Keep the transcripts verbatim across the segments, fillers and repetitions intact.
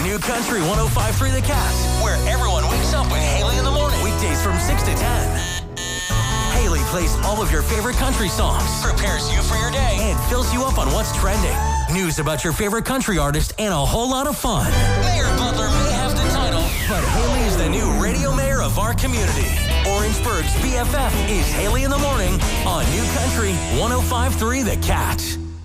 New Country one oh five point three The Cat, where everyone wakes up with Haley in the morning. Weekdays from six to ten. Haley plays all of your favorite country songs, prepares you for your day, and fills you up on what's trending. News about your favorite country artist and a whole lot of fun. Mayor Butler may have the title, but Haley is the new radio mayor of our community. Orangeburg's B F F is Haley in the morning on New Country one oh five point three The Cat.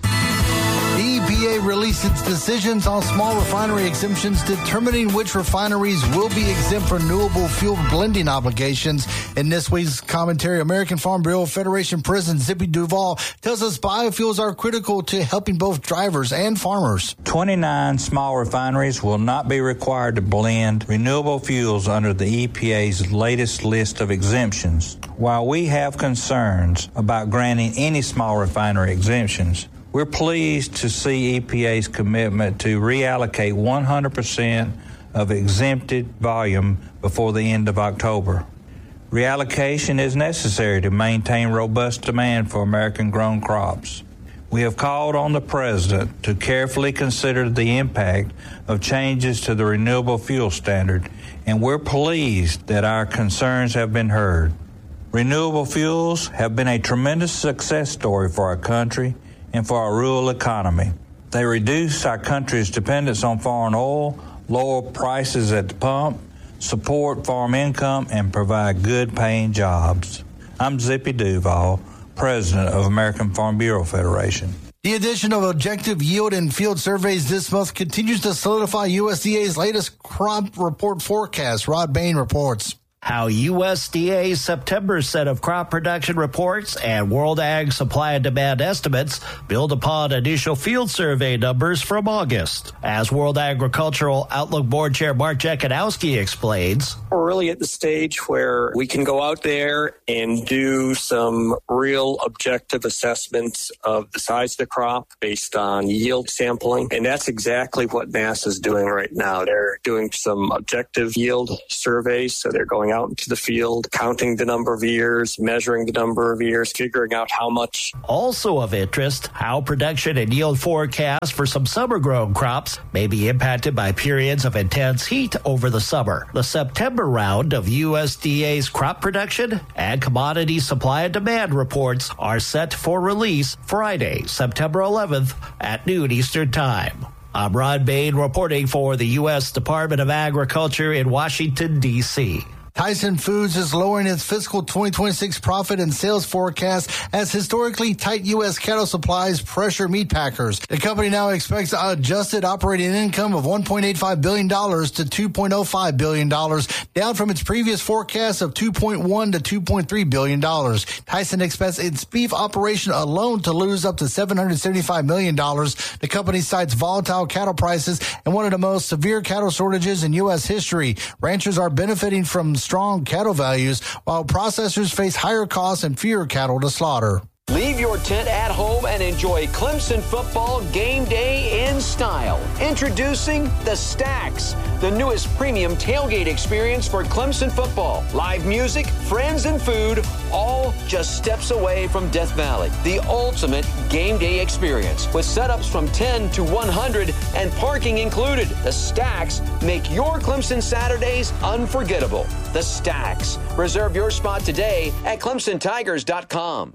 The E P A released its decisions on small refinery exemptions, determining which refineries will be exempt from renewable fuel blending obligations. In this week's commentary, American Farm Bureau Federation President Zippy Duvall tells us biofuels are critical to helping both drivers and farmers. twenty-nine small refineries will not be required to blend renewable fuels under the E P A's latest list of exemptions. While we have concerns about granting any small refinery exemptions, we're pleased to see E P A's commitment to reallocate one hundred percent of exempted volume before the end of October. Reallocation is necessary to maintain robust demand for American-grown crops. We have called on the President to carefully consider the impact of changes to the renewable fuel standard, and we're pleased that our concerns have been heard. Renewable fuels have been a tremendous success story for our country and for our rural economy. They reduce our country's dependence on foreign oil, lower prices at the pump, support farm income, and provide good-paying jobs. I'm Zippy Duvall, President of American Farm Bureau Federation. The addition of objective yield and field surveys this month continues to solidify U S D A's latest crop report forecast. Rod Bain reports. How U S D A's September set of crop production reports and World Ag supply and demand estimates build upon initial field survey numbers from August. As World Agricultural Outlook Board Chair Mark Jekanowski explains, we're really at the stage where we can go out there and do some real objective assessments of the size of the crop based on yield sampling. And that's exactly what NASSA's doing right now. They're doing some objective yield surveys, so they're going out into the field, counting the number of ears, measuring the number of ears, figuring out how much. Also of interest, how production and yield forecasts for some summer-grown crops may be impacted by periods of intense heat over the summer. The September round of U S D A's crop production and commodity supply and demand reports are set for release Friday, September eleventh at noon Eastern Time. I'm Rod Bain reporting for the U S Department of Agriculture in Washington, D C Tyson Foods is lowering its fiscal twenty twenty-six profit and sales forecast as historically tight U S cattle supplies pressure meat packers. The company now expects adjusted operating income of one point eight five billion dollars to two point oh five billion dollars, down from its previous forecast of two point one to two point three billion dollars. Tyson expects its beef operation alone to lose up to seven hundred seventy-five million dollars. The company cites volatile cattle prices and one of the most severe cattle shortages in U S history. Ranchers are benefiting from strong cattle values, while processors face higher costs and fewer cattle to slaughter. Leave your tent at home and enjoy Clemson football game day in style. Introducing the Stacks, the newest premium tailgate experience for Clemson football. Live music, friends, and food, all just steps away from Death Valley. The ultimate game day experience with setups from ten to one hundred and parking included. The Stacks make your Clemson Saturdays unforgettable. The Stacks. Reserve your spot today at clemson tigers dot com.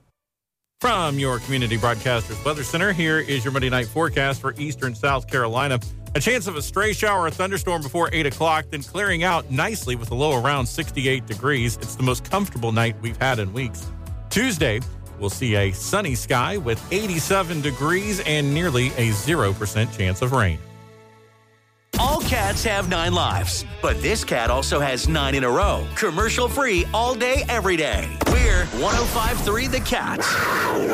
From your Community Broadcasters Weather Center, here is your Monday night forecast for eastern South Carolina. A chance of a stray shower or thunderstorm before eight o'clock, then clearing out nicely with a low around sixty-eight degrees. It's the most comfortable night we've had in weeks. Tuesday, we'll see a sunny sky with eighty-seven degrees and nearly a zero percent chance of rain. All cats have nine lives, but this cat also has nine in a row. Commercial free all day, every day. We're one oh five point three The Cat.